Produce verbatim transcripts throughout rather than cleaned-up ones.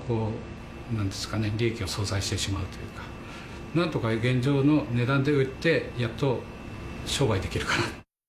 こうなんですかね、利益を相殺してしまうというか、なんとか現状の値段で売ってやっと商売できるかな。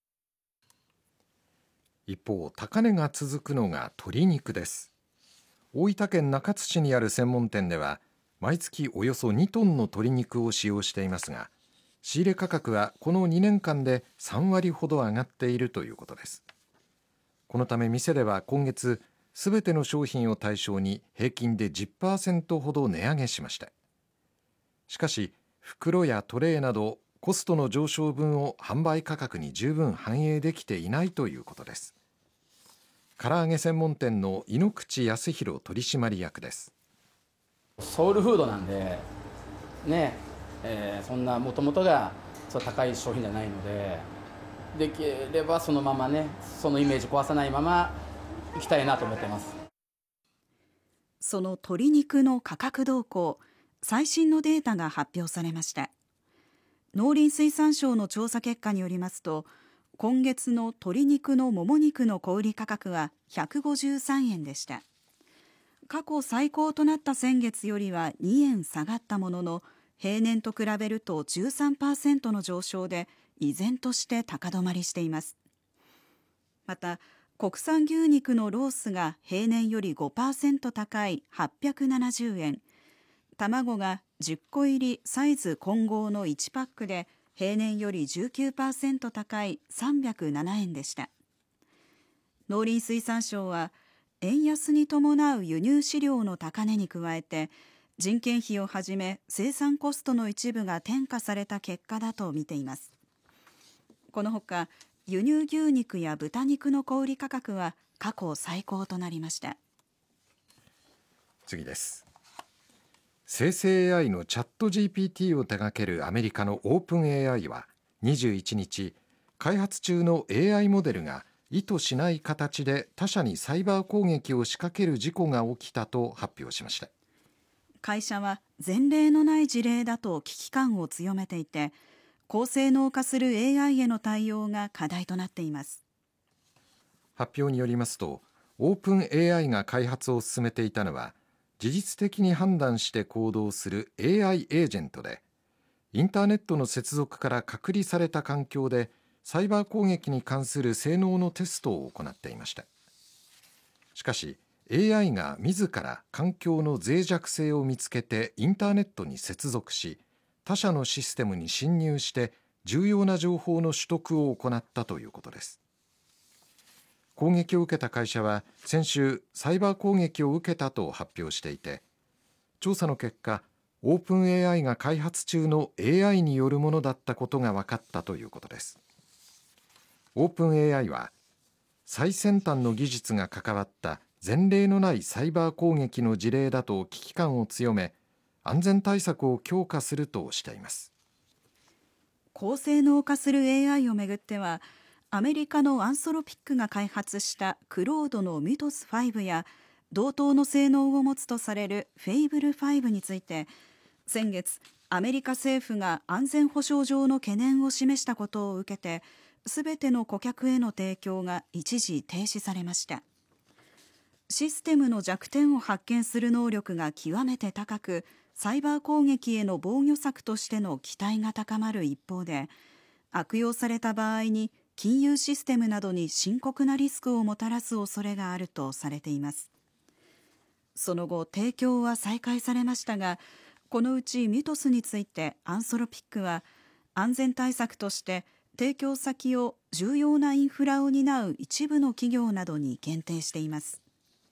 一方、高値が続くのが鶏肉です。大分県中津市にある専門店では毎月およそにトンの鶏肉を使用していますが、仕入れ価格はこのにねんかんでさんわりほど上がっているということです。このため店では今月すべての商品を対象に平均で じゅっパーセント ほど値上げしました。しかし袋やトレーなどコストの上昇分を販売価格に十分反映できていないということです。唐揚げ専門店の井ノ口康弘取締役です。 ソウルフードなんでね、えー、そんなもともとが高い商品じゃないので、できればそのままね、そのイメージ壊さないままいきたいなと思ってます。 その鶏肉の価格動向、最新のデータが発表されました。農林水産省の調査結果によりますと、今月の鶏肉のもも肉の小売価格はひゃくごじゅうさんえんでした。過去最高となった先月よりはにえん下がったものの、平年と比べると じゅうさんパーセント の上昇で依然として高止まりしています。また国産牛肉のロースが平年より ごパーセント 高いはっぴゃくななじゅうえん、卵がじゅっこ入りサイズ混合のいちパックで平年より じゅうきゅうパーセント 高いさんびゃくななえんでした。農林水産省は円安に伴う輸入飼料の高値に加えて、人件費をはじめ生産コストの一部が転嫁された結果だと見ています。このほか輸入牛肉や豚肉の小売価格は過去最高となりました。 次です。生成 エーアイ のチャット ジーピーティー を手掛けるアメリカのオープン エーアイ はにじゅういちにち、開発中の エーアイ モデルが意図しない形で他社にサイバー攻撃を仕掛ける事故が起きたと発表しました。 会社は前例のない事例だと危機感を強めていて、高性能化する エーアイ への対応が課題となっています。 発表によりますと、オープン エーアイ が開発を進めていたのは事実的に判断して行動する エーアイ エージェントで、インターネットの接続から隔離された環境でサイバー攻撃に関する性能のテストを行っていました。しかし エーアイ が自ら環境の脆弱性を見つけてインターネットに接続し、他社のシステムに侵入して重要な情報の取得を行ったということです。攻撃を受けた会社は先週サイバー攻撃を受けたと発表していて、調査の結果、オープン エーアイ が開発中の エーアイ によるものだったことが分かったということです。オープン エーアイ は最先端の技術が関わった前例のないサイバー攻撃の事例だと危機感を強め、安全対策を強化するとしています。 高性能化する エーアイ をめぐっては、アメリカのアンソロピックが開発したクロードのミトスファイブや同等の性能を持つとされるフェイブルファイブについて、先月アメリカ政府が安全保障上の懸念を示したことを受けて、すべての顧客への提供が一時停止されました。システムの弱点を発見する能力が極めて高く、サイバー攻撃への防御策としての期待が高まる一方で、悪用された場合に金融システムなどに深刻なリスクをもたらす恐れがあるとされています。その後、提供は再開されましたが、このうちミトスについてアンソロピックは安全対策として提供先を重要なインフラを担う一部の企業などに限定しています。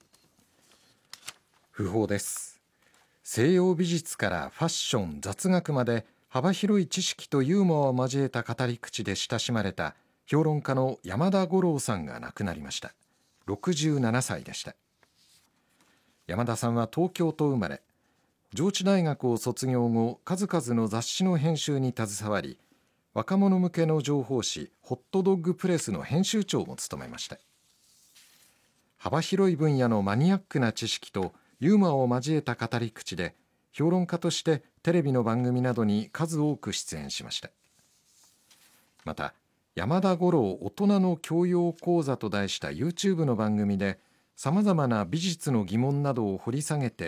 訃報です。西洋美術からファッション、雑学まで幅広い知識とユーモアを交えた語り口で親しまれた評論家の山田五郎さんが亡くなりました。ろくじゅうななさいでした。山田さんは東京と生まれ、上智大学を卒業後、数々の雑誌の編集に携わり、若者向けの情報誌ホットドッグプレスの編集長も務めました。幅広い分野のマニアックな知識とユーモアを交えた語り口で、評論家としてテレビの番組などに数多く出演しました。また、山田五郎大人の教養講座と題した YouTube の番組で、さまざまな美術の疑問などを掘り下げて